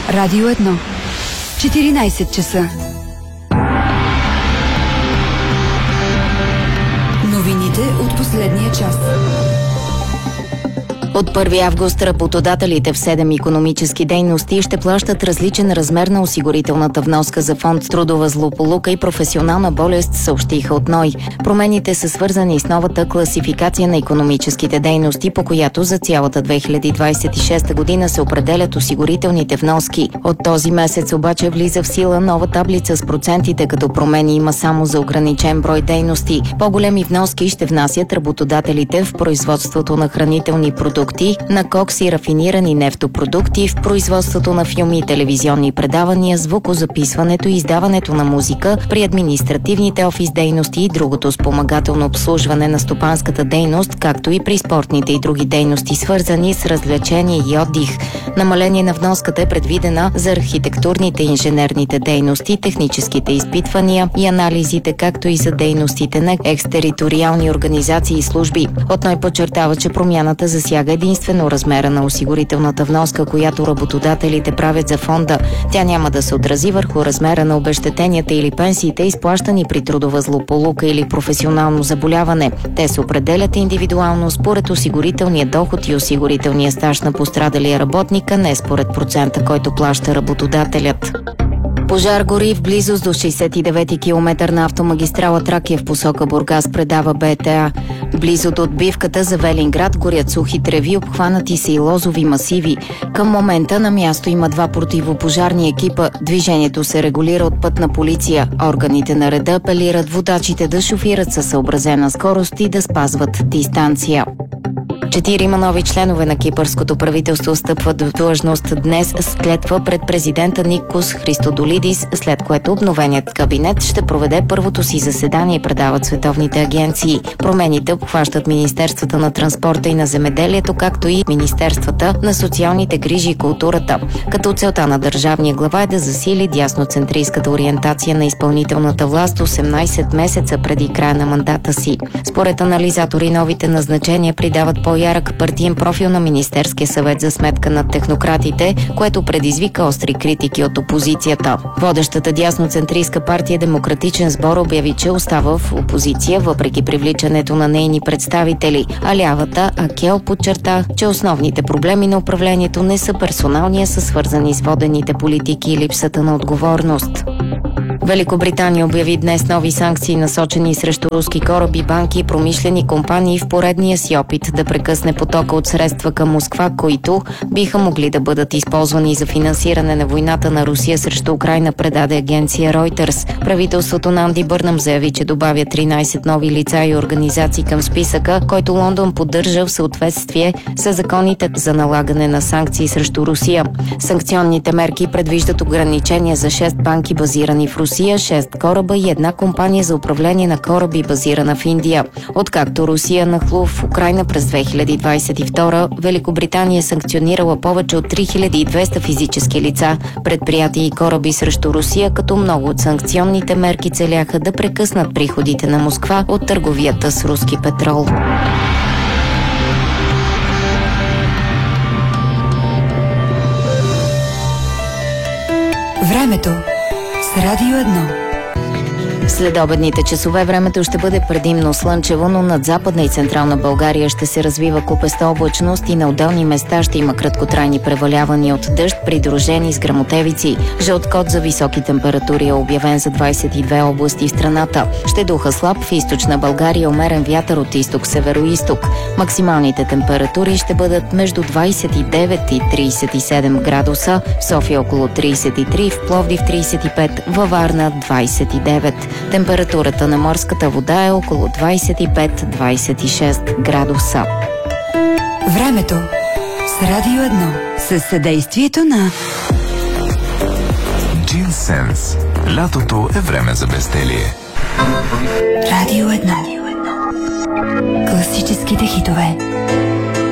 Радио 1. 14 часа. Новините от последния час. От 1 август работодателите в 7 икономически дейности ще плащат различен размер на осигурителната вноска за фонд трудова злополука и професионална болест, съобщиха от НОИ. Промените са свързани с новата класификация на икономическите дейности, по която за цялата 2026 година се определят осигурителните вноски. От този месец обаче влиза в сила нова таблица с процентите, като промени има само за ограничен брой дейности. По-големи вноски ще внасят работодателите в производството на хранителни продукти, на кокс и рафинирани нефтопродукти, в производството на филми и телевизионни предавания, звукозаписването и издаването на музика, при административните офис дейности и другото спомагателно обслужване на стопанската дейност, както и при спортните и други дейности, свързани с развлечение и отдих. Намаление на вноската е предвидена за архитектурните и инженерните дейности, техническите изпитвания и анализите, както и за дейностите на екстериториални организации и служби. НОИ подчертава, че промяната засяга единствено размера на осигурителната вноска, която работодателите правят за фонда. Тя няма да се отрази върху размера на обезщетенията или пенсиите, изплащани при трудова злополука или професионално заболяване. Те се определят индивидуално според осигурителния доход и осигурителния стаж на пострадалия работник, а не според процента, който плаща работодателят. Пожар гори в близост до 69-ти километър на автомагистрала Тракия в посока Бургас, предава БТА. Близо до отбивката за Велинград горят сухи треви, обхванати са и лозови масиви. Към момента на място има 2 противопожарни екипа. Движението се регулира от пътна полиция. Органите на реда апелират водачите да шофират със съобразена скорост и да спазват дистанция. 4 нови членове на кипърското правителство стъпват в длъжност днес с клетва пред президента Никос Христодолидис, след което обновеният кабинет ще проведе първото си заседание, предават световните агенции. Промените обхващат Министерствата на транспорта и на земеделието, както и Министерствата на социалните грижи и културата. Като целта на държавния глава е да засили дясноцентристската ориентация на изпълнителната власт 18 месеца преди края на мандата си. Според анализатори, новите назначения придават по-ярък партиен профил на Министерския съвет за сметка на технократите, което предизвика остри критики от опозицията. Водещата дясноцентристка партия Демократичен сбор обяви, че остава в опозиция, въпреки привличането на нейни представители. А лявата АКЕЛ подчерта, че основните проблеми на управлението не са персонални, а са свързани с водените политики и липсата на отговорност. Великобритания обяви днес нови санкции, насочени срещу руски кораби, банки и промишлени компании в поредния си опит да прекъсне потока от средства към Москва, които биха могли да бъдат използвани за финансиране на войната на Русия срещу Украйна, предаде агенция Reuters. Правителството на Анди Бърнъм заяви, че добавя 13 нови лица и организации към списъка, който Лондон поддържа в съответствие с законите за налагане на санкции срещу Русия. Санкционните мерки предвиждат ограничения за 6 банки, базирани в Русия, 6 кораба и 1 компания за управление на кораби, базирана в Индия. Откакто Русия нахлу в Украйна през 2022, Великобритания е санкционирала повече от 3200 физически лица, предприятия и кораби срещу Русия, като много от санкционните мерки целяха да прекъснат приходите на Москва от търговията с руски петрол. Времето с Радио 1. След обедните часове времето ще бъде предимно слънчево, но над Западна и Централна България ще се развива купеста облачност и на отделни места ще има краткотрайни превалявания от дъжд, придружени с гръмотевици. Жълт код за високи температури е обявен за 22 области в страната. Ще духа слаб в източна България, умерен вятър от изток-североизток. Максималните температури ще бъдат между 29 и 37 градуса, в София около 33, в Пловдив 35, във Варна 29. Температурата на морската вода е около 25-26 градуса. Времето с Радио 1 със съдействието на Джинсенс. Лятото е време за безделие. Радио 1. Класическите хитове.